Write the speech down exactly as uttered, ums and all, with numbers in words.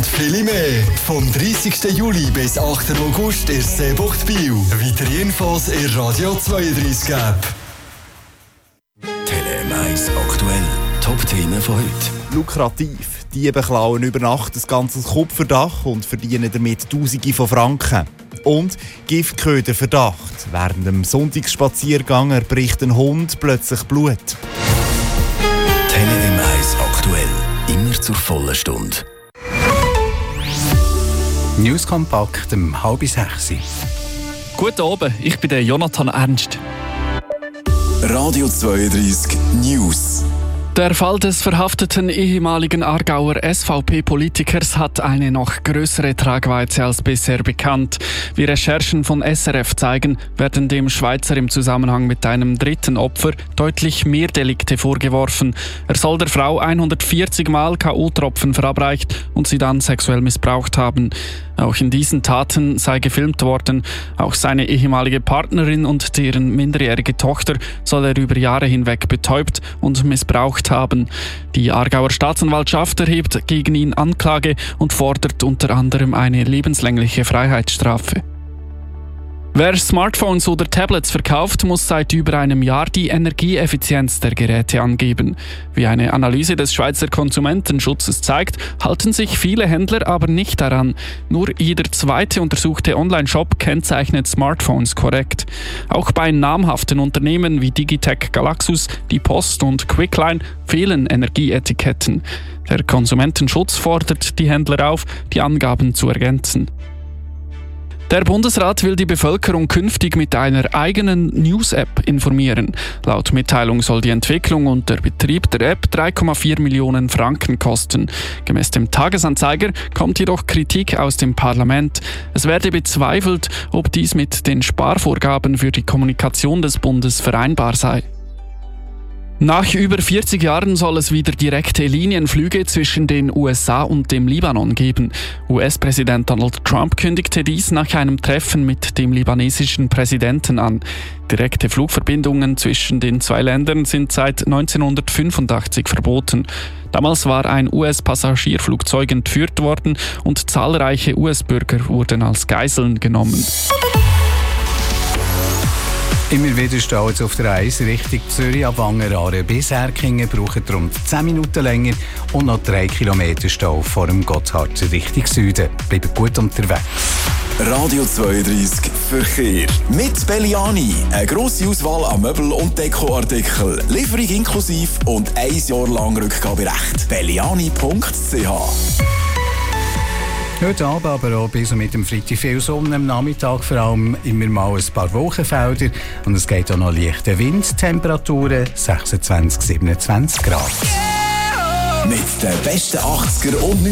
und viele mehr. Vom dreißigsten Juli bis achten August in Seebucht Biel. Weitere Infos in Radio zweiunddreißig App. Tele eins aktuell. Top-Themen von heute. Lukrativ. Diebe klauen über Nacht ein ganzes Kupferdach und verdienen damit Tausende von Franken. Und Giftköderverdacht. Während dem Sonntagsspaziergang erbricht ein Hund plötzlich Blut. Tele eins aktuell. Immer zur vollen Stunde. News kompakt um halb sechs. Guten Abend, ich bin der Jonathan Ernst. Radio zweiunddreißig News. Der Fall des verhafteten ehemaligen Aargauer S V P-Politikers hat eine noch größere Tragweite als bisher bekannt. Wie Recherchen von S R F zeigen, werden dem Schweizer im Zusammenhang mit einem dritten Opfer deutlich mehr Delikte vorgeworfen. Er soll der Frau hundertvierzig Mal K O-Tropfen verabreicht und sie dann sexuell missbraucht haben. Auch in diesen Taten sei gefilmt worden. Auch seine ehemalige Partnerin und deren minderjährige Tochter soll er über Jahre hinweg betäubt und missbraucht haben. Die Aargauer Staatsanwaltschaft erhebt gegen ihn Anklage und fordert unter anderem eine lebenslängliche Freiheitsstrafe. Wer Smartphones oder Tablets verkauft, muss seit über einem Jahr die Energieeffizienz der Geräte angeben. Wie eine Analyse des Schweizer Konsumentenschutzes zeigt, halten sich viele Händler aber nicht daran. Nur jeder zweite untersuchte Online-Shop kennzeichnet Smartphones korrekt. Auch bei namhaften Unternehmen wie Digitec Galaxus, die Post und Quickline fehlen Energieetiketten. Der Konsumentenschutz fordert die Händler auf, die Angaben zu ergänzen. Der Bundesrat will die Bevölkerung künftig mit einer eigenen News-App informieren. Laut Mitteilung soll die Entwicklung und der Betrieb der App drei Komma vier Millionen Franken kosten. Gemäss dem Tagesanzeiger kommt jedoch Kritik aus dem Parlament. Es werde bezweifelt, ob dies mit den Sparvorgaben für die Kommunikation des Bundes vereinbar sei. Nach über vierzig Jahren soll es wieder direkte Linienflüge zwischen den U S A und dem Libanon geben. U S-Präsident Donald Trump kündigte dies nach einem Treffen mit dem libanesischen Präsidenten an. Direkte Flugverbindungen zwischen den zwei Ländern sind seit neunzehnhundertfünfundachtzig verboten. Damals war ein U S-Passagierflugzeug entführt worden und zahlreiche U S-Bürger wurden als Geiseln genommen. Immer wieder steht es auf der eins Richtung Zürich ab Wangeraaren bis Erkingen, braucht rund zehn Minuten länger und noch drei Kilometer Stau vor dem Gotthard Richtung Süden. Bleibt gut unterwegs. Radio zweiunddreißig Verkehr. Mit Belliani. Eine grosse Auswahl an Möbel- und Dekoartikeln. Lieferung inklusive und ein Jahr lang Rückgaberecht. belliani punkt c h. Heute Abend aber auch bis und mit dem Freitag viel Sonne, am Nachmittag vor allem immer mal ein paar Wolkenfelder und es geht auch noch leichte Wind, Temperaturen sechsundzwanzig bis siebenundzwanzig Grad. Mit den besten achtziger und